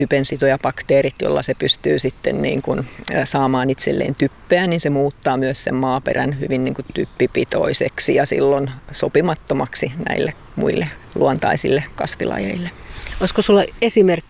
typensitojabakteerit, jolla se pystyy sitten niin kuin saamaan itselleen typpeä, niin se muuttaa myös sen maaperän hyvin niin kuin typpipitoiseksi ja silloin sopimattomaksi näille muille luontaisille kasvilajeille. Olisiko sulla esimerkki